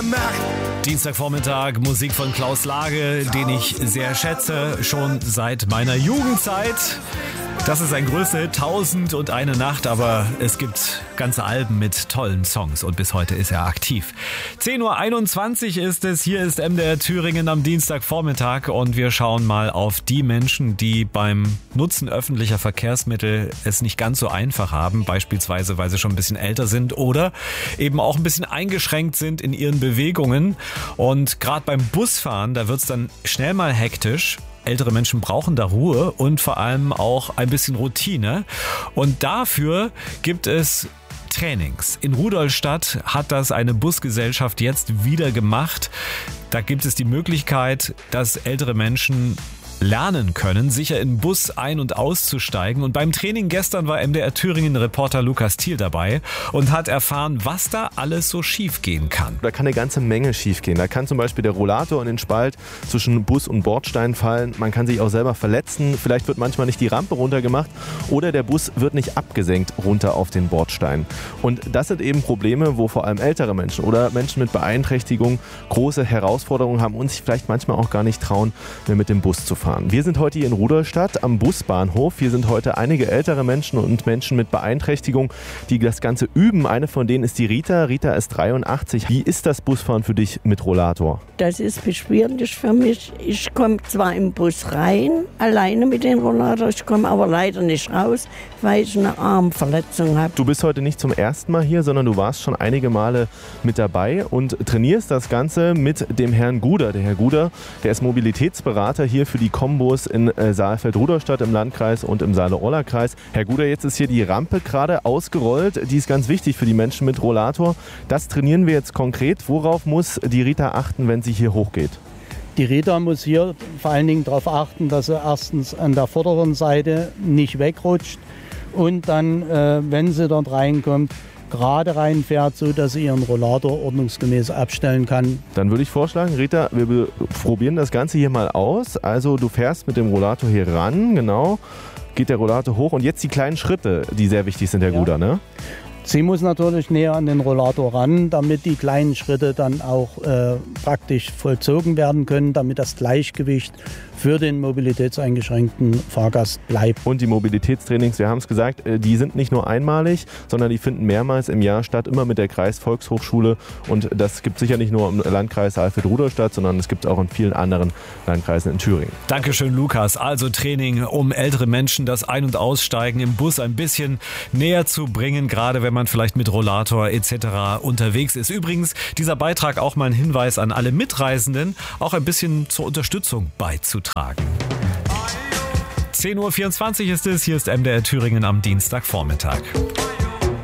Dienstagvormittag, Musik von Klaus Lage, den ich sehr schätze, schon seit meiner Jugendzeit. Das ist sein größter Hit, 1001 Nacht, aber es gibt ganze Alben mit tollen Songs und bis heute ist er aktiv. 10.21 Uhr ist es, hier ist MDR Thüringen am Dienstagvormittag und wir schauen mal auf die Menschen, die beim Nutzen öffentlicher Verkehrsmittel es nicht ganz so einfach haben, beispielsweise weil sie schon ein bisschen älter sind oder eben auch ein bisschen eingeschränkt sind in ihren Bewegungen. Und gerade beim Busfahren, da wird es dann schnell mal hektisch. Ältere Menschen brauchen da Ruhe und vor allem auch ein bisschen Routine. Und dafür gibt es Trainings. In Rudolstadt hat das eine Busgesellschaft jetzt wieder gemacht. Da gibt es die Möglichkeit, dass ältere Menschen lernen können, sicher in den Bus ein- und auszusteigen. Und beim Training gestern war MDR Thüringen-Reporter Lukas Thiel dabei und hat erfahren, was da alles so schief gehen kann. Da kann eine ganze Menge schief gehen. Da kann zum Beispiel der Rollator in den Spalt zwischen Bus und Bordstein fallen. Man kann sich auch selber verletzen. Vielleicht wird manchmal nicht die Rampe runtergemacht oder der Bus wird nicht abgesenkt runter auf den Bordstein. Und das sind eben Probleme, wo vor allem ältere Menschen oder Menschen mit Beeinträchtigung große Herausforderungen haben und sich vielleicht manchmal auch gar nicht trauen, mehr mit dem Bus zu fahren. Wir sind heute hier in Rudolstadt am Busbahnhof. Hier sind heute einige ältere Menschen und Menschen mit Beeinträchtigung, die das Ganze üben. Eine von denen ist die Rita. Rita ist 83. Wie ist das Busfahren für dich mit Rollator? Das ist beschwerlich für mich. Ich komme zwar im Bus rein, alleine mit dem Rollator. Ich komme aber leider nicht raus, weil ich eine Armverletzung habe. Du bist heute nicht zum ersten Mal hier, sondern du warst schon einige Male mit dabei und trainierst das Ganze mit dem Herrn Guder. Der Herr Guder, der ist Mobilitätsberater hier für die Kombos in Saalfeld-Rudolstadt im Landkreis und im Saale-Orla-Kreis. Herr Guder, jetzt ist hier die Rampe gerade ausgerollt. Die ist ganz wichtig für die Menschen mit Rollator. Das trainieren wir jetzt konkret. Worauf muss die Rita achten, wenn sie hier hochgeht? Die Rita muss hier vor allen Dingen darauf achten, dass sie erstens an der vorderen Seite nicht wegrutscht und dann, wenn sie dort reinkommt, gerade reinfährt, so dass sie ihren Rollator ordnungsgemäß abstellen kann. Dann würde ich vorschlagen, Rita, wir probieren das Ganze hier mal aus. Also du fährst mit dem Rollator hier ran, genau, geht der Rollator hoch und jetzt die kleinen Schritte, die sehr wichtig sind, Herr Guder, ne? Sie muss natürlich näher an den Rollator ran, damit die kleinen Schritte dann auch praktisch vollzogen werden können, damit das Gleichgewicht für den mobilitätseingeschränkten Fahrgast bleibt. Und die Mobilitätstrainings, wir haben es gesagt, die sind nicht nur einmalig, sondern die finden mehrmals im Jahr statt, immer mit der Kreisvolkshochschule. Und das gibt es sicher nicht nur im Landkreis Saalfeld-Rudolstadt, sondern es gibt es auch in vielen anderen Landkreisen in Thüringen. Dankeschön, Lukas. Also Training, um ältere Menschen das Ein- und Aussteigen im Bus ein bisschen näher zu bringen, gerade wenn man vielleicht mit Rollator etc. unterwegs ist. Übrigens, dieser Beitrag auch mal ein Hinweis an alle Mitreisenden, auch ein bisschen zur Unterstützung beizutragen. 10.24 Uhr ist es, hier ist MDR Thüringen am Dienstagvormittag.